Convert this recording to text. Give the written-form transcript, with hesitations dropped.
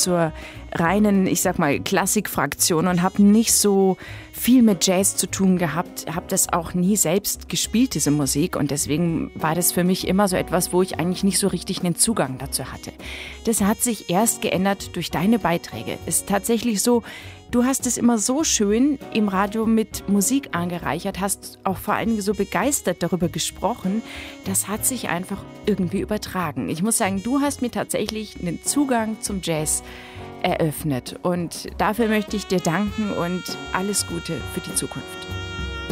zur reinen, ich sag mal, Klassikfraktion und habe nicht so viel mit Jazz zu tun gehabt, habe das auch nie selbst gespielt, diese Musik, und deswegen war das für mich immer so etwas, wo ich eigentlich nicht so richtig einen Zugang dazu hatte. Das hat sich erst geändert durch deine Beiträge. Ist tatsächlich so, du hast es immer so schön im Radio mit Musik angereichert, hast auch vor allem so begeistert darüber gesprochen, das hat sich einfach irgendwie übertragen. Ich muss sagen, du hast mir tatsächlich einen Zugang zum Jazz eröffnet und dafür möchte ich dir danken und alles Gute für die Zukunft.